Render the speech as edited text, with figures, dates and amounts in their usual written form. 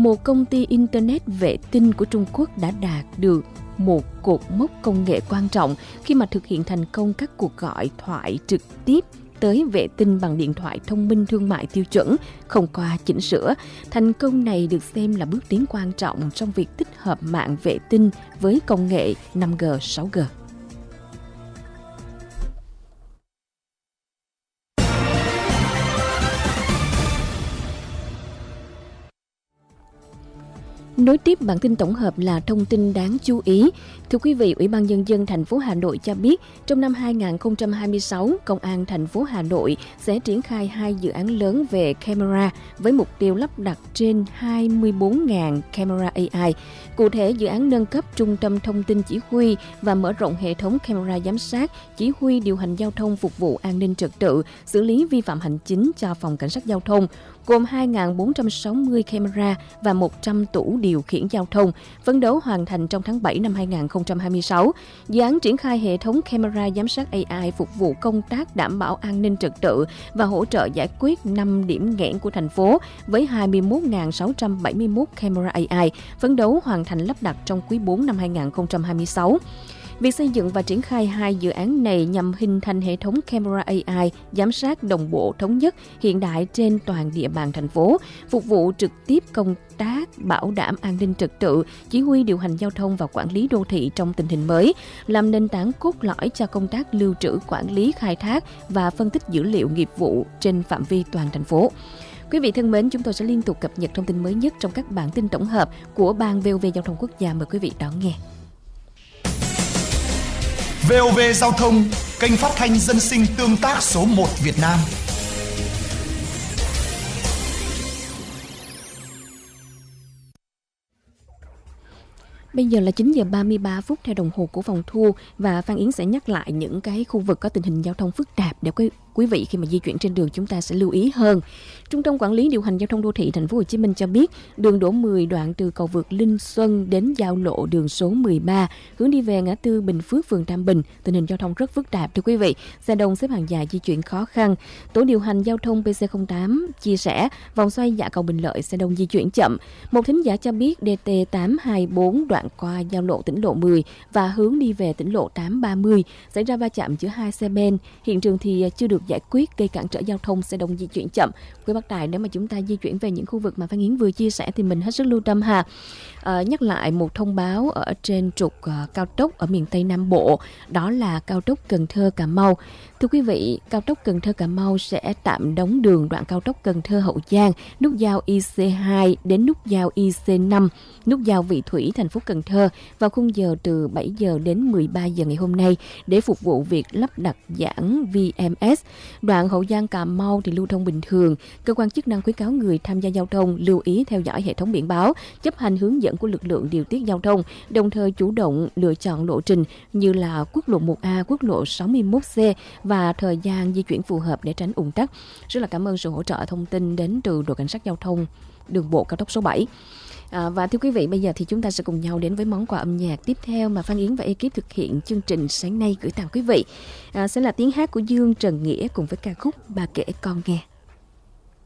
một công ty Internet vệ tinh của Trung Quốc đã đạt được một cột mốc công nghệ quan trọng khi mà thực hiện thành công các cuộc gọi thoại trực tiếp tới vệ tinh bằng điện thoại thông minh thương mại tiêu chuẩn, không qua chỉnh sửa. Thành công này được xem là bước tiến quan trọng trong việc tích hợp mạng vệ tinh với công nghệ 5G, 6G. Nối tiếp bản tin tổng hợp là thông tin đáng chú ý. Thưa quý vị, Ủy ban Nhân dân thành phố Hà Nội cho biết, trong năm 2026, Công an thành phố Hà Nội sẽ triển khai 2 dự án lớn về camera với mục tiêu lắp đặt trên 24.000 camera AI. Cụ thể, dự án nâng cấp trung tâm thông tin chỉ huy và mở rộng hệ thống camera giám sát, chỉ huy điều hành giao thông phục vụ an ninh trật tự, xử lý vi phạm hành chính cho Phòng Cảnh sát Giao thông, gồm 2.460 camera và 100 tủ điều khiển giao thông, phấn đấu hoàn thành trong tháng 7 năm 2026. Dự án triển khai hệ thống camera giám sát AI phục vụ công tác đảm bảo an ninh trật tự và hỗ trợ giải quyết 5 điểm nghẽn của thành phố với 21.671 camera AI, phấn đấu hoàn thành lắp đặt trong quý 4 năm 2026. Việc xây dựng và triển khai 2 dự án này nhằm hình thành hệ thống camera AI giám sát đồng bộ thống nhất hiện đại trên toàn địa bàn thành phố, phục vụ trực tiếp công tác bảo đảm an ninh trật tự, chỉ huy điều hành giao thông và quản lý đô thị trong tình hình mới, làm nền tảng cốt lõi cho công tác lưu trữ, quản lý, khai thác và phân tích dữ liệu nghiệp vụ trên phạm vi toàn thành phố. Quý vị thân mến, chúng tôi sẽ liên tục cập nhật thông tin mới nhất trong các bản tin tổng hợp của Ban VOV Giao thông Quốc gia. Mời quý vị đón nghe. VOV Giao thông, kênh phát thanh dân sinh tương tác số 1 Việt Nam. Bây giờ là 9 giờ 33 phút theo đồng hồ của phòng thu, và Phan Yến sẽ nhắc lại những cái khu vực có tình hình giao thông phức tạp để quý vị khi mà di chuyển trên đường chúng ta sẽ lưu ý hơn. Trung tâm Quản lý điều hành giao thông đô thị Thành phố Hồ Chí Minh cho biết, đường Đỗ 10 đoạn từ cầu vượt Linh Xuân đến giao lộ đường số 13 hướng đi về ngã tư Bình Phước, phường Tam Bình, tình hình giao thông rất phức tạp thưa quý vị. Xe đông xếp hàng dài di chuyển khó khăn. Tổ điều hành giao thông PC08 chia sẻ, vòng xoay Dạ Cầu Bình Lợi xe đông di chuyển chậm. Một thính giả cho biết DT824 đoạn qua giao lộ tỉnh lộ 10 và hướng đi về tỉnh lộ 830 xảy ra va chạm giữa hai xe ben. Hiện trường thì chưa được giải quyết, gây cản trở giao thông, xe đông di chuyển chậm. Quý bác tài, nếu mà chúng ta di chuyển về những khu vực mà Phan Yến vừa chia sẻ thì mình hết sức lưu tâm ha. Nhắc lại một thông báo ở trên trục cao tốc ở miền Tây Nam Bộ, đó là cao tốc Cần Thơ - Cà Mau. Thưa quý vị, cao tốc Cần Thơ - Cà Mau sẽ tạm đóng đường đoạn cao tốc Cần Thơ - Hậu Giang, nút giao IC2 đến nút giao IC5, nút giao Vị Thủy, thành phố Cần Thơ vào khung giờ từ 7 giờ đến 13 giờ ngày hôm nay để phục vụ việc lắp đặt giảng VMS. Đoạn Hậu Giang - Cà Mau thì lưu thông bình thường. Cơ quan chức năng khuyến cáo người tham gia giao thông lưu ý theo dõi hệ thống biển báo, chấp hành hướng dẫn của lực lượng điều tiết giao thông, đồng thời chủ động lựa chọn lộ trình như là quốc lộ 1A, quốc lộ 61C và thời gian di chuyển phù hợp để tránh ùn tắc. Rất là cảm ơn sự hỗ trợ thông tin đến từ đội cảnh sát giao thông đường bộ cao tốc số 7. Và thưa quý vị, bây giờ thì chúng ta sẽ cùng nhau đến với món quà âm nhạc tiếp theo mà Phan Yến và ekip thực hiện chương trình sáng nay gửi tặng quý vị. Sẽ là tiếng hát của Dương Trần Nghĩa cùng với ca khúc Bà Kể Con Nghe.